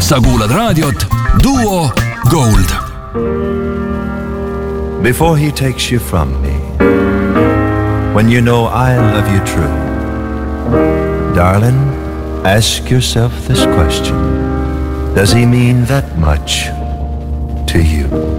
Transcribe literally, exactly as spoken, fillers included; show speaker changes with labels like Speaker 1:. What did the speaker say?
Speaker 1: sa kuulad raadiot Duo Gold.
Speaker 2: Before he takes you from me, when you know I love you true, darling, ask yourself this question. Does he mean that much to you?